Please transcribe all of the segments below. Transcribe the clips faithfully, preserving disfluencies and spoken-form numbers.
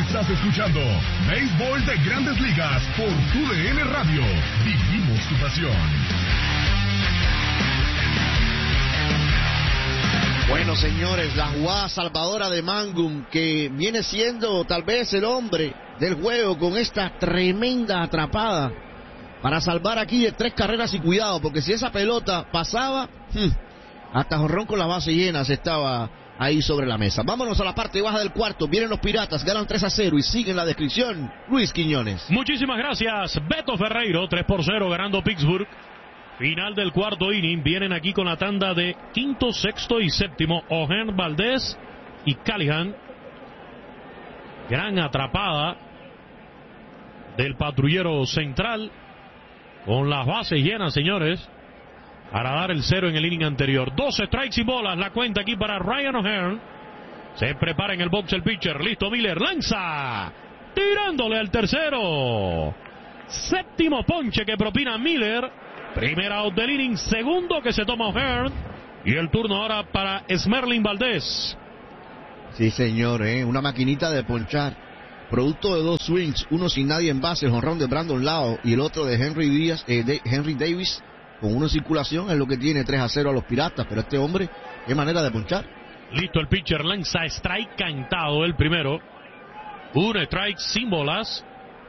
Estás escuchando Béisbol de Grandes Ligas por Tu D N Radio. Vivimos tu pasión. Bueno, señores, la jugada salvadora de Mangum, que viene siendo tal vez el hombre del juego con esta tremenda atrapada para salvar aquí de tres carreras y cuidado, porque si esa pelota pasaba, hmm, hasta jonrón con la base llena se estaba ahí sobre la mesa. Vámonos a la parte baja del cuarto. Vienen los Piratas, ganan tres a cero y siguen la descripción Luis Quiñones. Muchísimas gracias, Beto Ferreiro. tres por cero ganando Pittsburgh. Final del cuarto inning. Vienen aquí con la tanda de quinto, sexto y séptimo. O'Hearn, Valdés y Callahan. Gran atrapada del patrullero central con las bases llenas, señores, para dar el cero en el inning anterior. doce strikes y bolas, la cuenta aquí para Ryan O'Hearn. Se prepara en el box el pitcher. Listo Miller, lanza, tirándole al tercero. Séptimo ponche que propina Miller. Primera out del inning, segundo que se toma O'Hearn. Y el turno ahora para Esmerlin Valdés. Sí, señor, ¿eh? Una maquinita de ponchar. Producto de dos swings, uno sin nadie en base, el jonrón de Brandon Lowe y el otro de Henry Díaz, eh, de Henry Davis. Con una circulación es lo que tiene tres a cero a los Piratas, pero este hombre, qué manera de ponchar. Listo el pitcher, lanza strike cantado el primero. Un strike sin bolas.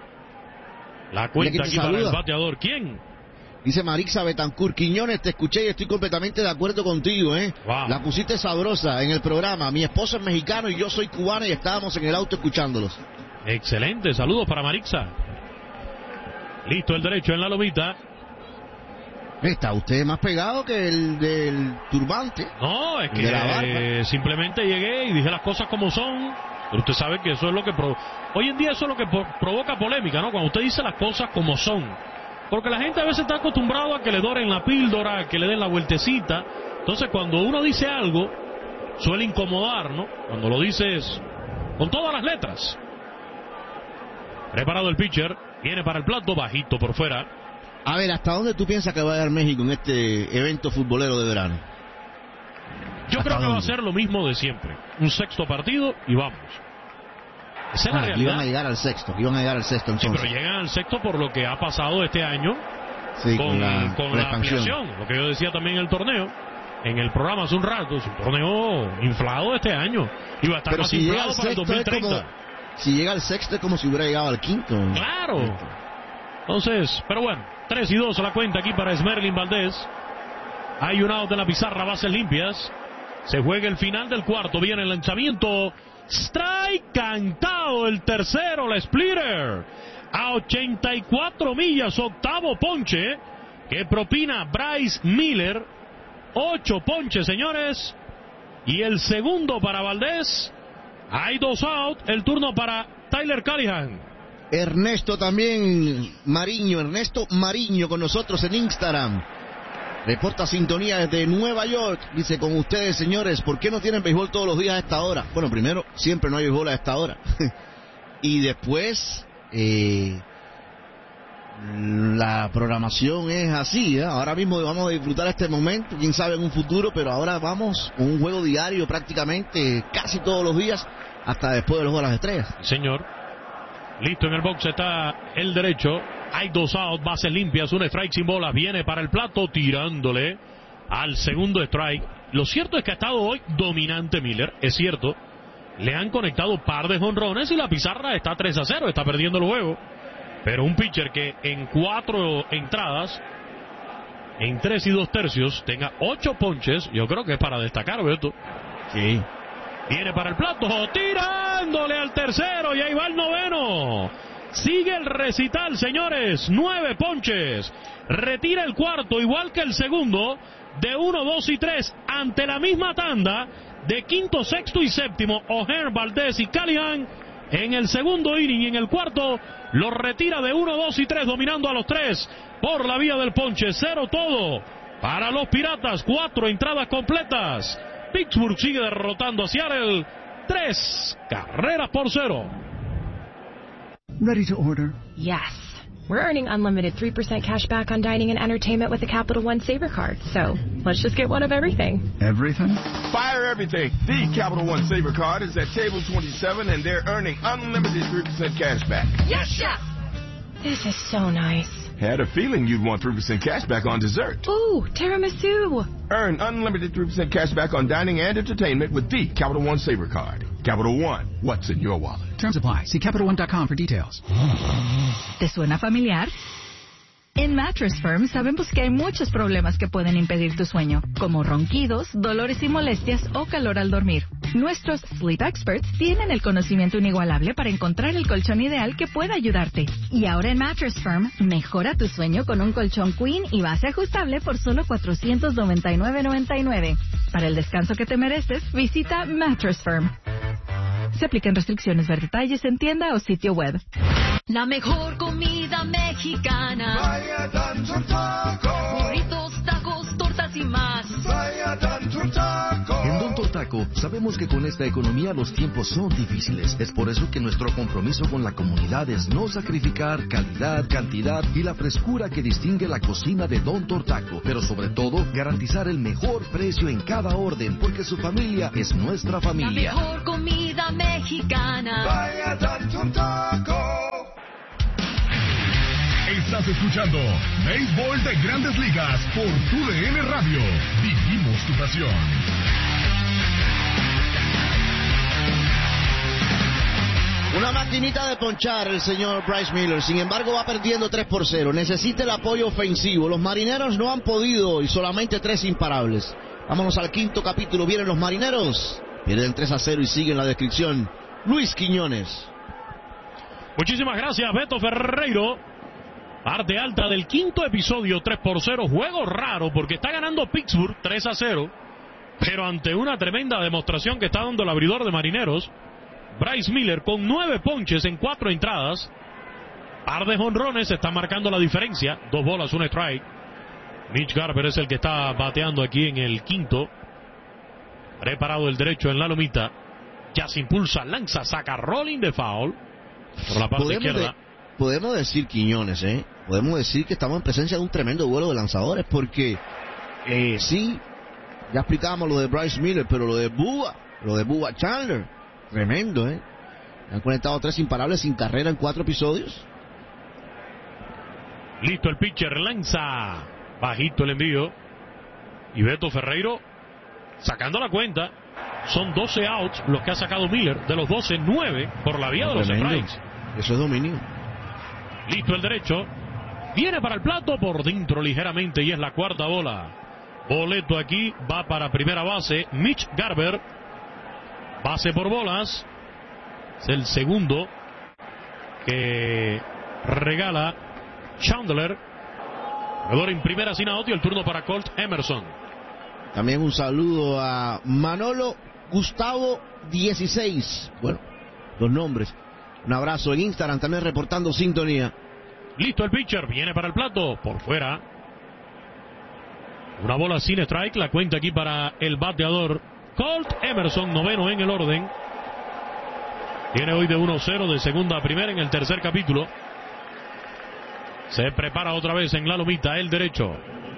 La cuenta aquí para el bateador. ¿Quién? Dice Marixa Betancourt. Quiñones, te escuché y estoy completamente de acuerdo contigo, ¿eh? Wow. La pusiste sabrosa en el programa. Mi esposo es mexicano y yo soy cubana y estábamos en el auto escuchándolos. Excelente, saludos para Marixa. Listo el derecho en la lomita. Está usted más pegado que el del turbante. No, es que eh, simplemente llegué y dije las cosas como son. Pero usted sabe que eso es lo que... Pro... Hoy en día eso es lo que po provoca polémica, ¿no? Cuando usted dice las cosas como son. Porque la gente a veces está acostumbrado a que le doren la píldora, a que le den la vueltecita. Entonces cuando uno dice algo, suele incomodar, ¿no? Cuando lo dices con todas las letras. Preparado el pitcher. Viene para el plato, bajito por fuera. A ver, ¿hasta dónde tú piensas que va a llegar México en este evento futbolero de verano? Yo creo que dónde? va a ser lo mismo de siempre. Un sexto partido y vamos. Esa es ah, la realidad. Iban a llegar al sexto, iban a llegar al sexto entonces. Sí, pero llegan al sexto por lo que ha pasado este año sí, con, con la, con con la la ampliación. Lo que yo decía también en el torneo, en el programa hace un rato, es un torneo inflado este año. Iba a estar pero más si inflado para el dos mil treinta. Como, si llega al sexto es como si hubiera llegado al quinto. Claro. Entonces, pero bueno, tres y dos a la cuenta aquí para Esmerlin Valdés. Hay un out de la pizarra, bases limpias. Se juega el final del cuarto. Viene el lanzamiento. Strike cantado el tercero, la splitter. A ochenta y cuatro millas, octavo ponche que propina Bryce Miller. Ocho ponches, señores. Y el segundo para Valdés. Hay dos out. El turno para Tyler Callahan. Ernesto también Mariño, Ernesto Mariño con nosotros en Instagram. Reporta sintonía desde Nueva York. Dice, con ustedes, señores, ¿por qué no tienen béisbol todos los días a esta hora? Bueno, primero, siempre no hay béisbol a esta hora. Y después, eh, la programación es así, ¿eh? Ahora mismo vamos a disfrutar este momento, quién sabe en un futuro, pero ahora vamos con un juego diario prácticamente casi todos los días hasta después de los Juegos de las Estrellas. Señor. Listo, en el box está el derecho. Hay dos outs, bases limpias, un strike sin bolas. Viene para el plato tirándole al segundo strike. Lo cierto es que ha estado hoy dominante Miller, es cierto. Le han conectado par de jonrones y la pizarra está tres a cero, está perdiendo el juego. Pero un pitcher que en cuatro entradas, en tres y dos tercios, tenga ocho ponches, yo creo que es para destacar, Beto. Sí. Viene para el plato, tirándole al tercero y ahí va el noveno. Sigue el recital, señores, nueve ponches. Retira el cuarto, igual que el segundo, de uno, dos y tres, ante la misma tanda de quinto, sexto y séptimo. O'Hearn, Valdés y Callahan en el segundo inning y en el cuarto lo retira de uno, dos y tres, dominando a los tres por la vía del ponche. Cero todo para los Piratas, cuatro entradas completas. Pittsburgh sigue derrotando a Seattle, tres carreras por cero. Ready to order? Yes. We're earning unlimited three percent cash back on dining and entertainment with the Capital One Saver Card. So, let's just get one of everything. Everything? Fire everything. The Capital One Saver Card is at table twenty-seven, and they're earning unlimited three percent cash back. Yes, chef! This is so nice. Had a feeling you'd want three percent cash back on dessert. Ooh, tiramisu. Earn unlimited three percent cash back on dining and entertainment with the Capital One Saver Card. Capital One, what's in your wallet? Terms apply. See Capital One dot com for details. ¿Te suena familiar? En Mattress Firm sabemos que hay muchos problemas que pueden impedir tu sueño, como ronquidos, dolores y molestias o calor al dormir. Nuestros Sleep Experts tienen el conocimiento inigualable para encontrar el colchón ideal que pueda ayudarte. Y ahora en Mattress Firm, mejora tu sueño con un colchón Queen y base ajustable por solo cuatrocientos noventa y nueve noventa y nueve. Para el descanso que te mereces, visita Mattress Firm. Se aplican restricciones, ver detalles en tienda o sitio web. La mejor comida mexicana. Vaya Don Taco. Burritos, tacos, tortas y más. Vaya Don Taco. En Don Taco sabemos que con esta economía los tiempos son difíciles. Es por eso que nuestro compromiso con la comunidad es no sacrificar calidad, cantidad y la frescura que distingue la cocina de Don Taco. Pero sobre todo, garantizar el mejor precio en cada orden, porque su familia es nuestra familia. La mejor comida mexicana. Vaya Don Taco. Estás escuchando Béisbol de Grandes Ligas por Tu D N Radio. Vivimos tu pasión. Una maquinita de ponchar el señor Bryce Miller. Sin embargo, va perdiendo tres por cero. Necesita el apoyo ofensivo. Los marineros no han podido y solamente tres imparables. Vámonos al quinto capítulo. Vienen los marineros. Pierden tres a cero y siguen la descripción. Luis Quiñones. Muchísimas gracias, Beto Ferreiro. Parte alta del quinto episodio, tres por cero. Juego raro porque está ganando Pittsburgh tres a cero. Pero ante una tremenda demostración que está dando el abridor de marineros, Bryce Miller con nueve ponches en cuatro entradas. Par de jonrones está marcando la diferencia. Dos bolas, un strike. Mitch Garver es el que está bateando aquí en el quinto. Preparado el derecho en la lomita. Ya se impulsa, lanza, saca rolling de foul. Por la parte Podemos izquierda. De... Podemos decir, Quiñones, ¿eh? Podemos decir que estamos en presencia de un tremendo vuelo de lanzadores porque eh, sí, ya explicábamos lo de Bryce Miller, pero lo de Bubba, lo de Bubba Chandler, tremendo, ¿eh? Han conectado tres imparables sin carrera en cuatro episodios. Listo el pitcher, lanza, bajito el envío. Y Beto Ferreiro sacando la cuenta. Son doce outs los que ha sacado Miller. De los doce, nueve por la vía de los strikes. Eso es dominio. Listo el derecho. Viene para el plato por dentro ligeramente y es la cuarta bola. Boleto aquí, va para primera base. Mitch Garver. Base por bolas. Es el segundo que regala Chandler. Jugador en primera sin out y el turno para Colt Emerson. También un saludo a Manolo Gustavo dieciséis. Bueno, los nombres. Un abrazo en Instagram, también reportando sintonía. Listo el pitcher, viene para el plato, por fuera. Una bola sin strike, la cuenta aquí para el bateador Colt Emerson, noveno en el orden. Tiene hoy de uno cero de segunda a primera en el tercer capítulo. Se prepara otra vez en la lomita, el derecho.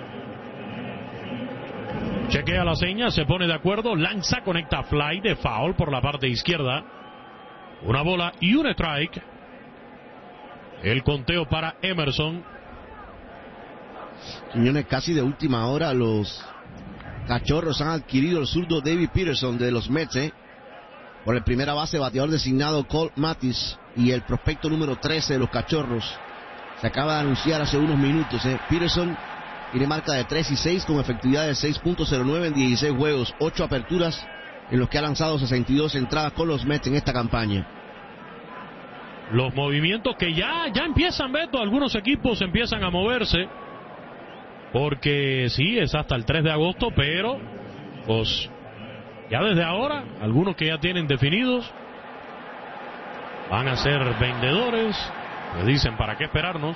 Chequea la seña, se pone de acuerdo, lanza, conecta fly de foul por la parte izquierda. Una bola y un strike. El conteo para Emerson. Quiñones, casi de última hora los Cachorros han adquirido el zurdo David Peterson de los Mets, ¿eh? Por el primera base bateador designado Colt Matis y el prospecto número trece de los Cachorros. Se acaba de anunciar hace unos minutos, ¿eh? Peterson tiene marca de tres y seis con efectividad de seis punto cero nueve en dieciséis juegos, ocho aperturas en los que ha lanzado sesenta y dos entradas con los Mets en esta campaña. Los movimientos que ya, ya empiezan, Beto, algunos equipos empiezan a moverse, porque sí, es hasta el tres de agosto, pero pues ya desde ahora, algunos que ya tienen definidos, van a ser vendedores, le dicen para qué esperarnos.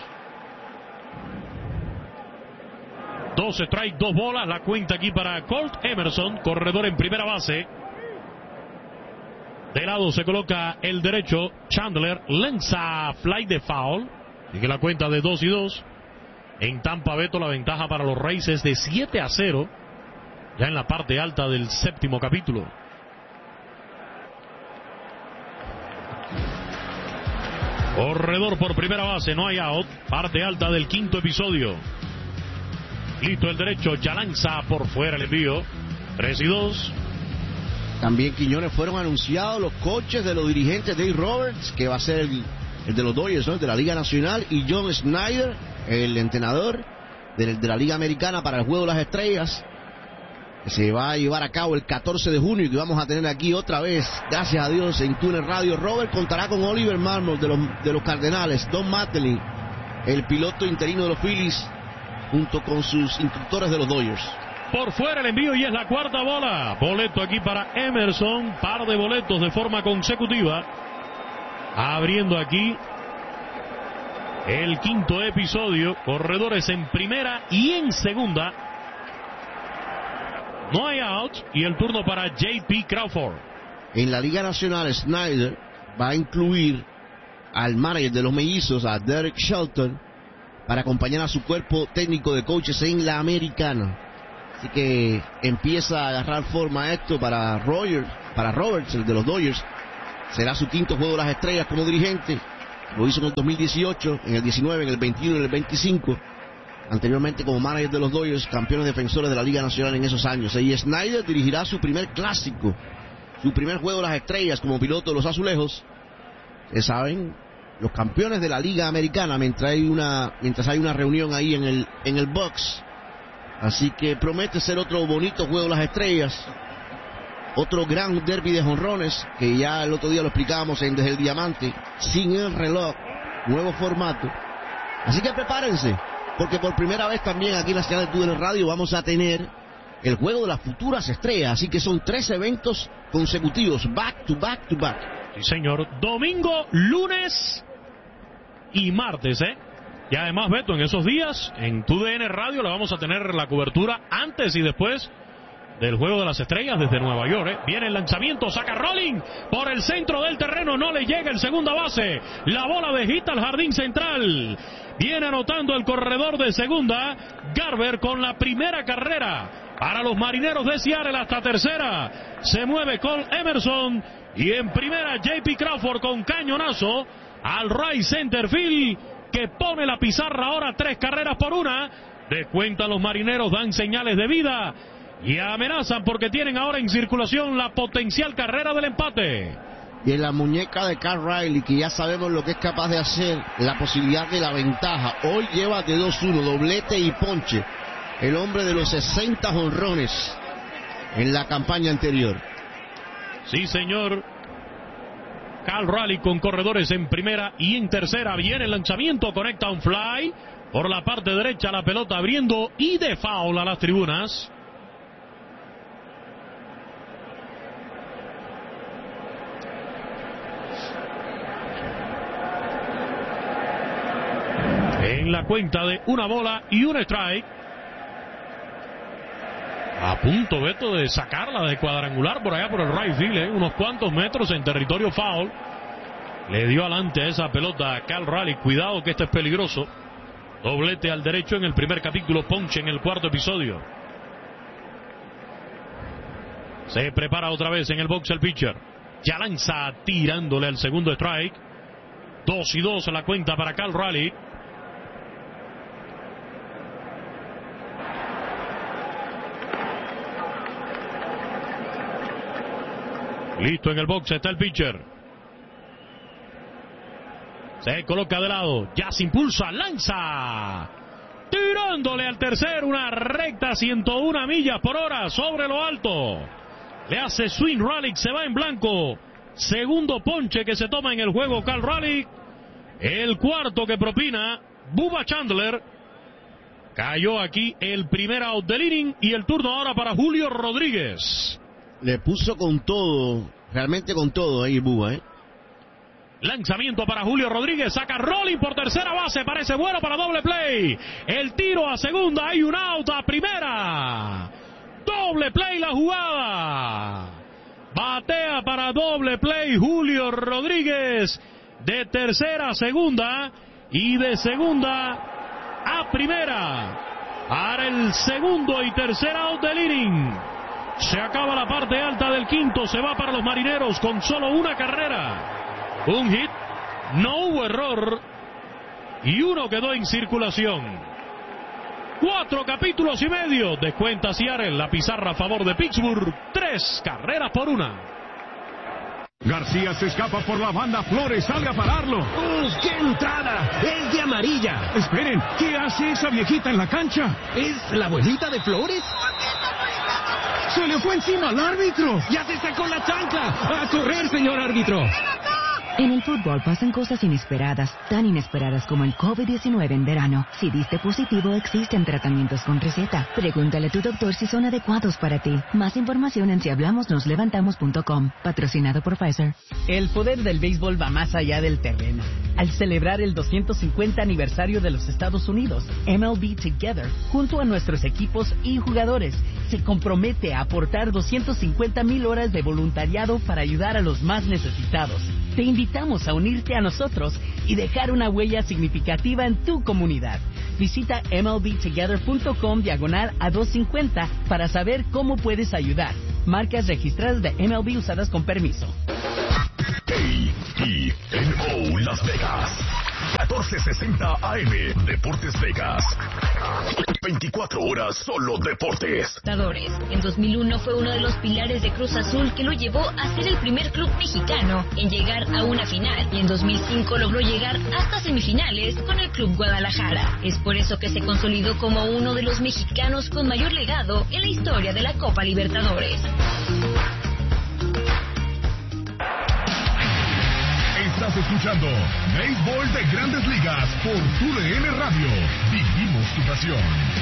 Dos strikes, dos bolas, la cuenta aquí para Colt Emerson, corredor en primera base. De lado se coloca el derecho, Chandler, lanza fly de foul. Sigue la cuenta de dos y dos. En Tampa, Beto, la ventaja para los Rays es de siete a cero. Ya en la parte alta del séptimo capítulo. Corredor por primera base, no hay out. Parte alta del quinto episodio. Listo el derecho, ya lanza por fuera el envío. tres y dos. También Quiñones fueron anunciados los coaches de los dirigentes, Dave Roberts, que va a ser el, el de los Dodgers, ¿no? El de la Liga Nacional, y John Schneider, el entrenador de, de la Liga Americana para el Juego de las Estrellas, que se va a llevar a cabo el catorce de junio y que vamos a tener aquí otra vez, gracias a Dios, en Tuner Radio. Robert contará con Oliver Marmol de los, de los Cardenales, Don Mattingly, el piloto interino de los Phillies, junto con sus instructores de los Dodgers. Por fuera el envío y es la cuarta bola. Boleto aquí para Emerson. Par de boletos de forma consecutiva. Abriendo aquí el quinto episodio. Corredores en primera y en segunda. No hay out. Y el turno para J P Crawford. En la Liga Nacional, Snyder va a incluir al manager de los Mellizos, a Derek Shelton, para acompañar a su cuerpo técnico de coaches en la Americana. Así que empieza a agarrar forma esto para Rogers, para Roberts, el de los Dodgers. Será su quinto Juego de las Estrellas como dirigente. Lo hizo en el dos mil dieciocho, en el diecinueve, en el veintiuno y en el veinticinco. Anteriormente como manager de los Dodgers, campeones defensores de la Liga Nacional en esos años. Y Snyder dirigirá su primer clásico, su primer Juego de las Estrellas como piloto de los Azulejos. Ustedes saben, los campeones de la Liga Americana, mientras hay una, mientras hay una reunión ahí en el, en el box. Así que promete ser otro bonito Juego de las Estrellas, otro gran derby de jonrones, que ya el otro día lo explicábamos en Desde el Diamante, sin el reloj, nuevo formato. Así que prepárense, porque por primera vez también aquí en la señal de T U D N Radio vamos a tener el Juego de las Futuras Estrellas, así que son tres eventos consecutivos, back to back to back. Sí, señor. Domingo, lunes y martes, ¿eh? Y además, Beto, en esos días, en T U D N Radio, le vamos a tener la cobertura antes y después del Juego de las Estrellas desde Nueva York, ¿eh? Viene el lanzamiento, saca Rolling por el centro del terreno, no le llega el segunda base. La bola vejita al jardín central. Viene anotando el corredor de segunda, Garver, con la primera carrera para los Marineros de Seattle hasta tercera. Se mueve con Emerson y en primera J P Crawford con cañonazo al right center field, que pone la pizarra ahora tres carreras por una. Descuentan los Marineros, dan señales de vida y amenazan porque tienen ahora en circulación la potencial carrera del empate. Y en la muñeca de Cal Riley, que ya sabemos lo que es capaz de hacer, la posibilidad de la ventaja. Hoy lleva de dos uno, doblete y ponche. El hombre de los sesenta jonrones en la campaña anterior. Sí, señor. Cal Raleigh con corredores en primera y en tercera. Viene el lanzamiento, conecta un fly por la parte derecha, la pelota abriendo y de foul a las tribunas. En la cuenta de una bola y un strike. A punto, Beto, de sacarla de cuadrangular por allá por el right field, ¿eh? Unos cuantos metros en territorio foul. Le dio adelante a esa pelota a Cal Raleigh. Cuidado que esto es peligroso. Doblete al derecho en el primer capítulo, ponche en el cuarto episodio. Se prepara otra vez en el box el pitcher. Ya lanza tirándole al segundo strike. Dos y dos en la cuenta para Cal Raleigh. Listo en el box está el pitcher. Se coloca de lado, ya se impulsa, lanza. Tirándole al tercer, una recta ciento una millas por hora sobre lo alto. Le hace swing Raleigh, se va en blanco. Segundo ponche que se toma en el juego Cal Raleigh. El cuarto que propina Bubba Chandler. Cayó aquí el primer out del inning y el turno ahora para Julio Rodríguez. Le puso con todo, realmente con todo ahí Bubba, ¿eh? Lanzamiento para Julio Rodríguez, saca Rolling por tercera base, parece bueno para doble play. El tiro a segunda, hay un out a primera. Doble play la jugada. Batea para doble play Julio Rodríguez de tercera a segunda y de segunda a primera. Para el segundo y tercer out del inning. Se acaba la parte alta del quinto. Se va para los Marineros con solo una carrera. Un hit. No hubo error. Y uno quedó en circulación. Cuatro capítulos y medio. Descuenta Seattle. La pizarra a favor de Pittsburgh. Tres carreras por una. García se escapa por la banda. Flores sale a pararlo. ¡Uf, qué entrada! ¡Es de amarilla! Esperen, ¿qué hace esa viejita en la cancha? ¿Es la abuelita de Flores? ¡Se le fue encima al árbitro! ¡Ya se sacó la chancla! ¡A correr, señor árbitro! En el fútbol pasan cosas inesperadas, tan inesperadas como el COVID diecinueve en verano. Si diste positivo, existen tratamientos con receta. Pregúntale a tu doctor si son adecuados para ti. Más información en si hablamos nos levantamos punto com. Patrocinado por Pfizer. El poder del béisbol va más allá del terreno. Al celebrar el doscientos cincuenta aniversario de los Estados Unidos, M L B Together, junto a nuestros equipos y jugadores, se compromete a aportar doscientas cincuenta mil horas de voluntariado para ayudar a los más necesitados. Te invitamos a unirte a nosotros y dejar una huella significativa en tu comunidad. Visita M L B together punto com diagonal a doscientos cincuenta para saber cómo puedes ayudar. Marcas registradas de M L B usadas con permiso. A E N O Las Vegas. catorce sesenta A M Deportes Vegas. veinticuatro horas solo deportes. En dos mil uno fue uno de los pilares de Cruz Azul que lo llevó a ser el primer club mexicano en llegar a una final, y en dos mil cinco logró llegar hasta semifinales con el Club Guadalajara. Es por eso que se consolidó como uno de los mexicanos con mayor legado en la historia de la Copa Libertadores. Estás escuchando Béisbol de Grandes Ligas por Tu D N Radio. Vivimos tu pasión.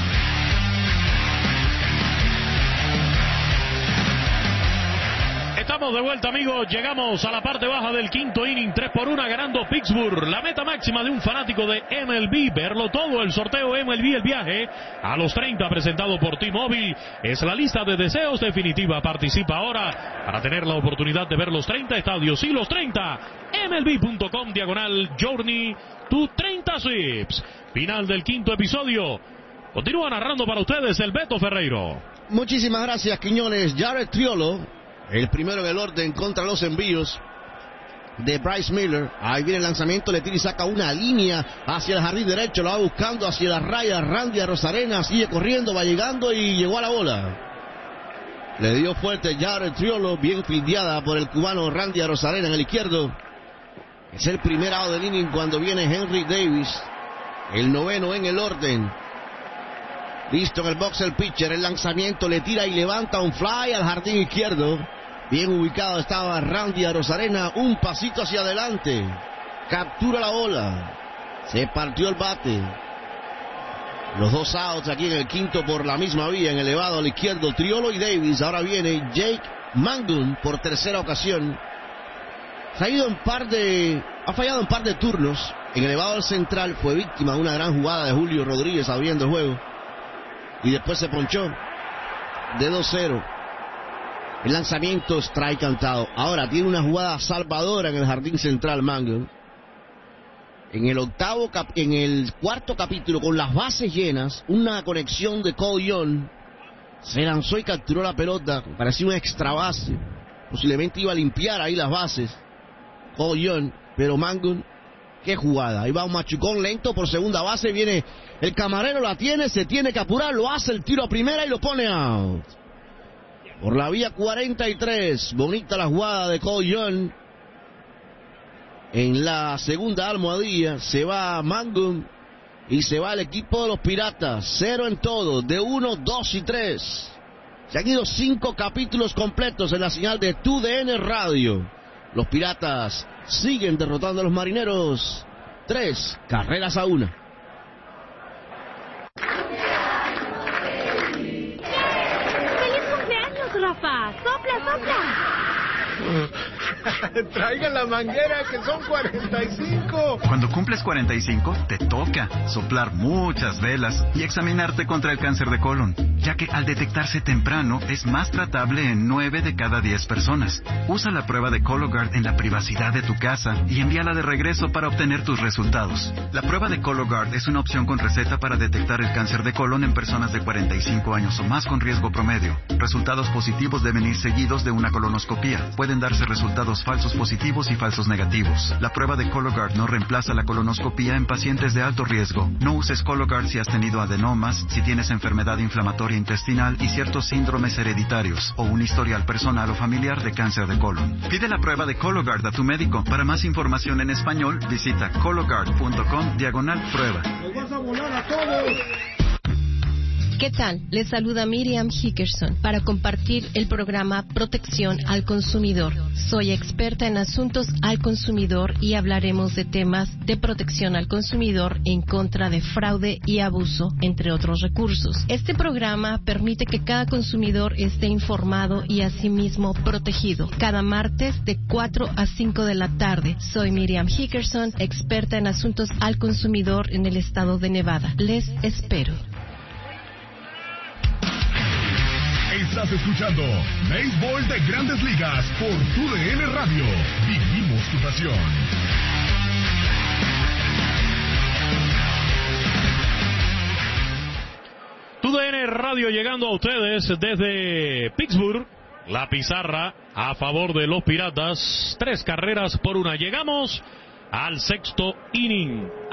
Estamos de vuelta, amigos. Llegamos a la parte baja del quinto inning. tres por uno ganando Pittsburgh. La meta máxima de un fanático de M L B. Verlo todo. El sorteo M L B, el viaje a los treinta, presentado por T-Mobile. Es la lista de deseos definitiva. Participa ahora para tener la oportunidad de ver los treinta estadios y los treinta. M L B punto com diagonal Journey to treinta Zips. Final del quinto episodio. Continúa narrando para ustedes el Beto Ferreiro. Muchísimas gracias, Quiñones. Jared Triolo, el primero en el orden contra los envíos de Bryce Miller. Ahí viene el lanzamiento, le tira y saca una línea hacia el jardín derecho, lo va buscando hacia la raya. Randy Arozarena sigue corriendo, va llegando y llegó a la bola. Le dio fuerte Jared Triolo, bien fildeada por el cubano Randy Arozarena en el izquierdo. Es el primer out del inning cuando viene Henry Davis, el noveno en el orden. Listo en el box el pitcher, el lanzamiento, le tira y levanta un fly al jardín izquierdo. Bien ubicado estaba Randy Arozarena, un pasito hacia adelante. Captura la bola. Se partió el bate. Los dos outs aquí en el quinto por la misma vía, en elevado al izquierdo, Triolo y Davis. Ahora viene Jake Mangum por tercera ocasión. Se ha ido en par de... ha fallado en par de turnos. En elevado al central fue víctima de una gran jugada de Julio Rodríguez abriendo el juego. Y después se ponchó de dos cero. El lanzamiento, strike cantado. Ahora tiene una jugada salvadora en el jardín central Mangum. En el octavo, cap en el cuarto capítulo, con las bases llenas, una conexión de Cole Young. Se lanzó y capturó la pelota. Parecía una extra base. Posiblemente iba a limpiar ahí las bases Cole Young, pero Mangum, qué jugada. Ahí va un machucón lento por segunda base. Viene el camarero, la tiene, se tiene que apurar, lo hace el tiro a primera y lo pone out. Por la vía cuarenta y tres, bonita la jugada de Cole Young. En la segunda almohadilla se va Mangum y se va el equipo de los Piratas. Cero en todo, de uno, dos y tres. Se han ido cinco capítulos completos en la señal de Tu D N Radio. Los Piratas siguen derrotando a los Marineros. Tres carreras a una. ¡Feliz cumpleaños, Rafa! ¡Sopla, sopla! Traigan la manguera, que son cuarenta y cinco. Cuando cumples cuarenta y cinco, te toca soplar muchas velas y examinarte contra el cáncer de colon, ya que al detectarse temprano es más tratable en nueve de cada diez personas. Usa la prueba de Cologuard en la privacidad de tu casa y envíala de regreso para obtener tus resultados. La prueba de Cologuard es una opción con receta para detectar el cáncer de colon en personas de cuarenta y cinco años o más con riesgo promedio. Resultados positivos deben ir seguidos de una colonoscopía. Pueden darse resultados falsos positivos y falsos negativos. La prueba de Cologuard no reemplaza la colonoscopía en pacientes de alto riesgo. No uses Cologuard si has tenido adenomas, si tienes enfermedad inflamatoria intestinal y ciertos síndromes hereditarios o un historial personal o familiar de cáncer de colon. Pide la prueba de Cologuard a tu médico. Para más información en español, visita cologuard punto com diagonal prueba. ¡Nos vas a volar a todos! ¿Qué tal? Les saluda Miriam Hickerson para compartir el programa Protección al Consumidor. Soy experta en asuntos al consumidor y hablaremos de temas de protección al consumidor en contra de fraude y abuso, entre otros recursos. Este programa permite que cada consumidor esté informado y asimismo protegido. Cada martes de cuatro a cinco de la tarde. Soy Miriam Hickerson, experta en asuntos al consumidor en el estado de Nevada. Les espero. Estás escuchando Béisbol de Grandes Ligas por Tu D N Radio. Vivimos tu pasión. Tu D N Radio llegando a ustedes desde Pittsburgh. La pizarra a favor de los Piratas. Tres carreras por una. Llegamos al sexto inning.